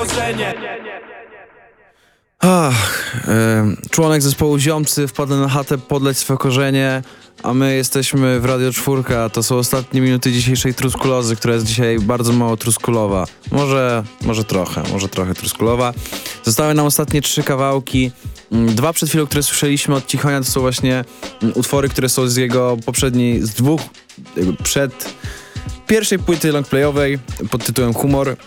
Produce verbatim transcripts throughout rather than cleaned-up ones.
korzenie. Ach, y, członek zespołu Ziomcy wpadł na chatę podleć swoje korzenie, a my jesteśmy w Radio Czwórka. To są ostatnie minuty dzisiejszej truskulozy, która jest dzisiaj bardzo mało truskulowa. Może, może trochę, może trochę truskulowa. Zostały nam ostatnie trzy kawałki. Dwa przed chwilą, które słyszeliśmy od Cichonia, to są właśnie utwory, które są z jego poprzedniej, z dwóch, jakby przed pierwszej płyty longplayowej pod tytułem Humor.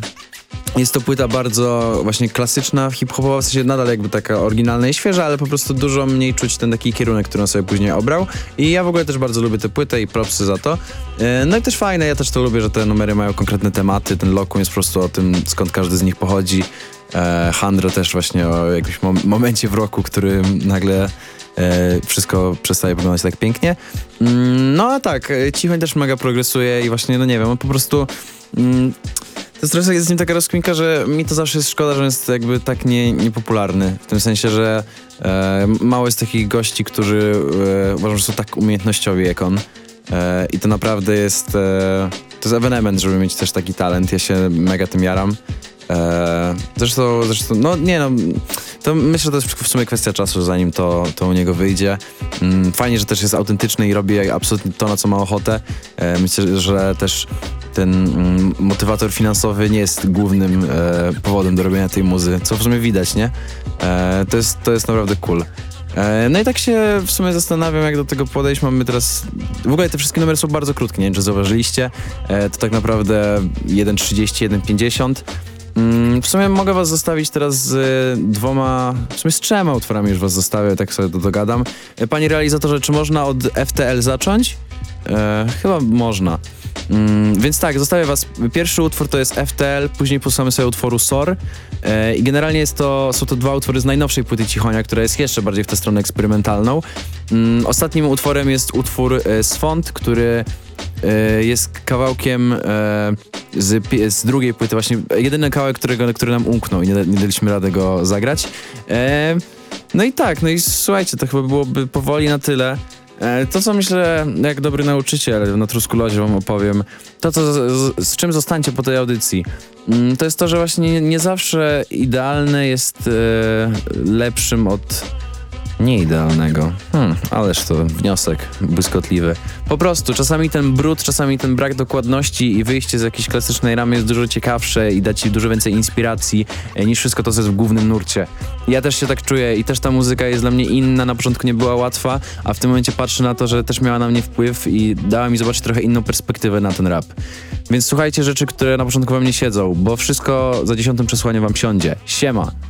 Jest to płyta bardzo właśnie klasyczna, hip-hopowa, w sensie nadal jakby taka oryginalna i świeża, ale po prostu dużo mniej czuć ten taki kierunek, który on sobie później obrał. I ja w ogóle też bardzo lubię tę płytę i propsy za to. No i też fajne, ja też to lubię, że te numery mają konkretne tematy. Ten Lokum jest po prostu o tym, skąd każdy z nich pochodzi. Handro też właśnie o jakimś mom- momencie w roku, który nagle e, wszystko przestaje wyglądać tak pięknie. No a tak, Cichoń też mega progresuje i właśnie, no nie wiem, on po prostu... Mm, to jest trochę z nim taka rozkminka, że mi to zawsze jest szkoda, że on jest jakby tak nie, niepopularny. W tym sensie, że e, mało jest takich gości, którzy e, uważam, że są tak umiejętnościowi jak on. E, I to naprawdę jest... E, to jest ewenement, żeby mieć też taki talent. Ja się mega tym jaram. E, zresztą, zresztą, no nie no, to myślę, że to jest w sumie kwestia czasu, zanim to, to u niego wyjdzie. Mm, fajnie, że też jest autentyczny i robi absolutnie to, na co ma ochotę. E, myślę, że też ten mm, motywator finansowy nie jest głównym e, powodem do robienia tej muzy, co w sumie widać, nie? E, to jest, to jest naprawdę cool. E, no i tak się w sumie zastanawiam, jak do tego podejść. Mamy teraz... W ogóle te wszystkie numery są bardzo krótkie, nie wiem, czy zauważyliście. E, to tak naprawdę jeden trzydzieści, jeden pięćdziesiąt. W sumie mogę was zostawić teraz z dwoma, w sumie z trzema utworami już was zostawię, tak sobie to dogadam. Panie realizatorze, czy można od F T L zacząć? E, chyba można. Mm, więc tak, zostawię was. Pierwszy utwór to jest F T L, później posłuchamy sobie utworu S O R. E, I generalnie jest to, są to dwa utwory z najnowszej płyty Cichonia, która jest jeszcze bardziej w tę stronę eksperymentalną. Mm, ostatnim utworem jest utwór e, Swąd, który e, jest kawałkiem e, z, z drugiej płyty, właśnie jedyny kawałek, którego, który nam umknął i nie, nie daliśmy rady go zagrać. E, no i tak, no i słuchajcie, to chyba byłoby powoli na tyle. To, co myślę, jak dobry nauczyciel na Truskulozie wam opowiem, to, co, z, z czym zostańcie po tej audycji, to jest to, że właśnie nie, nie zawsze idealne jest e, lepszym od nieidealnego. Hmm, ależ to wniosek błyskotliwy. Po prostu, czasami ten brud, czasami ten brak dokładności i wyjście z jakiejś klasycznej ramy jest dużo ciekawsze i da ci dużo więcej inspiracji e, niż wszystko to, co jest w głównym nurcie. Ja też się tak czuję i też ta muzyka jest dla mnie inna, na początku nie była łatwa, a w tym momencie patrzę na to, że też miała na mnie wpływ i dała mi zobaczyć trochę inną perspektywę na ten rap. Więc słuchajcie rzeczy, które na początku wam nie siedzą, bo wszystko za dziesiątym przesłaniem wam siądzie. Siema!